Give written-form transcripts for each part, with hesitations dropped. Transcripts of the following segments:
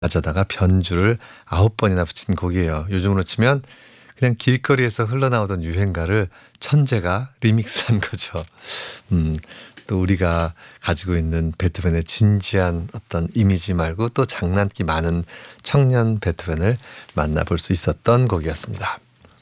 가져다가 변주를 9번이나 붙인 곡이에요. 요즘으로 치면 그냥 길거리에서 흘러나오던 유행가를 천재가 리믹스한 거죠. 또 우리가 가지고 있는 베토벤의 진지한 어떤 이미지 말고 또 장난기 많은 청년 베토벤을 만나볼 수 있었던 곡이었습니다.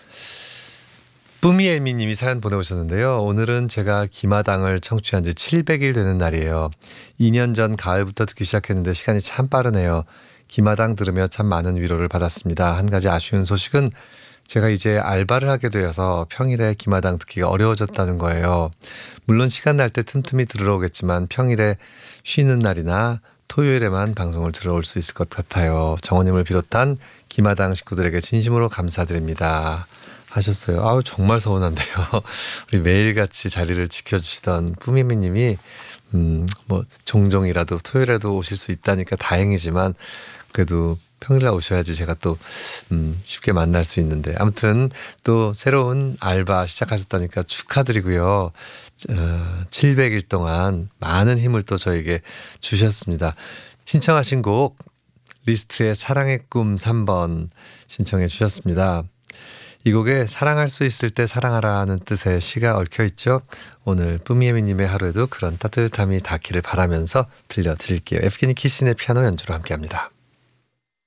뿌미애미 님이 사연 보내오셨는데요. 오늘은 제가 기마당을 청취한 지 700일 되는 날이에요. 2년 전 가을부터 듣기 시작했는데 시간이 참 빠르네요. 기마당 들으며 참 많은 위로를 받았습니다. 한 가지 아쉬운 소식은 제가 이제 알바를 하게 되어서 평일에 기마당 듣기가 어려워졌다는 거예요. 물론 시간 날 때 틈틈이 들으러 오겠지만 평일에 쉬는 날이나 토요일에만 방송을 들어올 수 있을 것 같아요. 정원님을 비롯한 기마당 식구들에게 진심으로 감사드립니다. 하셨어요. 아우 정말 서운한데요. 우리 매일같이 자리를 지켜주시던 뿌미미 님이 뭐 종종이라도 토요일에도 오실 수 있다니까 다행이지만 그래도 평일날 오셔야지 제가 또 쉽게 만날 수 있는데 아무튼 또 새로운 알바 시작하셨다니까 축하드리고요. 700일 동안 많은 힘을 또 저에게 주셨습니다. 신청하신 곡 리스트의 사랑의 꿈 3번 신청해 주셨습니다. 이 곡에 사랑할 수 있을 때 사랑하라는 뜻의 시가 얽혀 있죠. 오늘 뿌미애미님의 하루에도 그런 따뜻함이 닿기를 바라면서 들려드릴게요. 에프게니 키신의 피아노 연주로 함께합니다.